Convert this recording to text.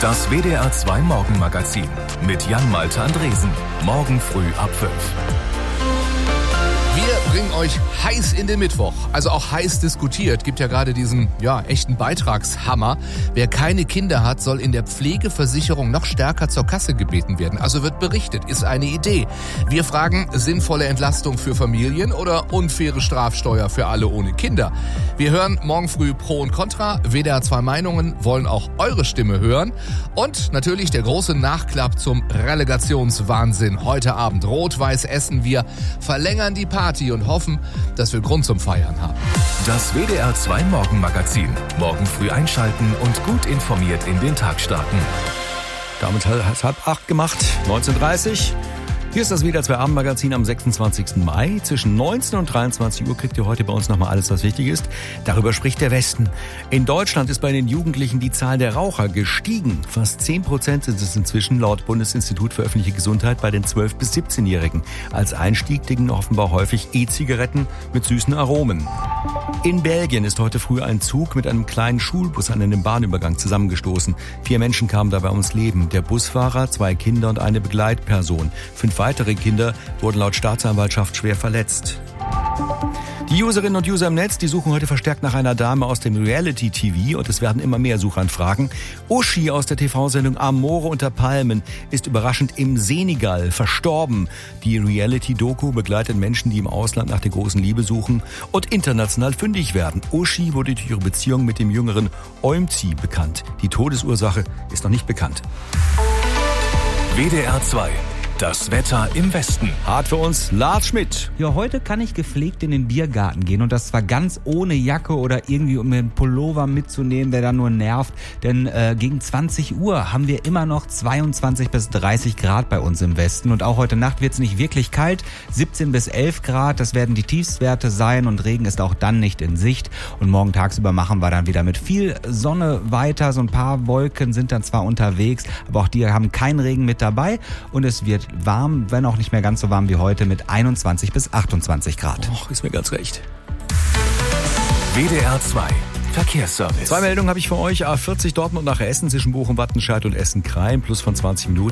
Das WDR 2 Morgenmagazin mit Jan-Malte Andresen. Morgen früh ab 5. Wir bringen euch heiß in den Mittwoch, also auch heiß diskutiert. Gibt ja gerade diesen, echten Beitragshammer. Wer keine Kinder hat, soll in der Pflegeversicherung noch stärker zur Kasse gebeten werden. Also wird berichtet, ist eine Idee. Wir fragen, sinnvolle Entlastung für Familien oder unfaire Strafsteuer für alle ohne Kinder? Wir hören morgen früh Pro und Contra. WDR 2 Meinungen wollen auch eure Stimme hören. Und natürlich der große Nachklapp zum Relegationswahnsinn. Heute Abend Rot-Weiß Essen. Wir verlängern die Party und hoffen, dass wir Grund zum Feiern haben. Das WDR 2 Morgenmagazin. Morgen früh einschalten und gut informiert in den Tag starten. Damit hat es 7:30 gemacht, 19:30. Hier ist das WDR 2 Abendmagazin am 26. Mai. Zwischen 19 und 23 Uhr kriegt ihr heute bei uns nochmal alles, was wichtig ist. Darüber spricht der Westen. In Deutschland ist bei den Jugendlichen die Zahl der Raucher gestiegen. Fast 10% sind es inzwischen laut Bundesinstitut für öffentliche Gesundheit bei den 12- bis 17-Jährigen. Als Einstieg dienen offenbar häufig E-Zigaretten mit süßen Aromen. In Belgien ist heute früh ein Zug mit einem kleinen Schulbus an einem Bahnübergang zusammengestoßen. 4 Menschen kamen dabei ums Leben. Der Busfahrer, 2 Kinder und eine Begleitperson. 5 weitere Kinder wurden laut Staatsanwaltschaft schwer verletzt. Die Userinnen und User im Netz, die suchen heute verstärkt nach einer Dame aus dem Reality-TV und es werden immer mehr Suchanfragen. Uschi aus der TV-Sendung Amore unter Palmen ist überraschend im Senegal verstorben. Die Reality-Doku begleitet Menschen, die im Ausland nach der großen Liebe suchen und international fündig werden. Uschi wurde durch ihre Beziehung mit dem jüngeren Oimzi bekannt. Die Todesursache ist noch nicht bekannt. WDR 2. Das Wetter im Westen. Hart für uns, Lars Schmidt. Ja, heute kann ich gepflegt in den Biergarten gehen und das zwar ganz ohne Jacke oder irgendwie um den Pullover mitzunehmen, der dann nur nervt, denn gegen 20 Uhr haben wir immer noch 22 bis 30 Grad bei uns im Westen und auch heute Nacht wird es nicht wirklich kalt, 17 bis 11 Grad, das werden die Tiefstwerte sein und Regen ist auch dann nicht in Sicht und morgen tagsüber machen wir dann wieder mit viel Sonne weiter, so ein paar Wolken sind dann zwar unterwegs, aber auch die haben keinen Regen mit dabei und es wird warm, wenn auch nicht mehr ganz so warm wie heute, mit 21 bis 28 Grad. Och, ist mir ganz recht. WDR 2. Verkehrsservice. 2 Meldungen habe ich für euch. A40 Dortmund nach Essen zwischen Bochum, Wattenscheid und Essen-Krain. Plus von 20 Minuten.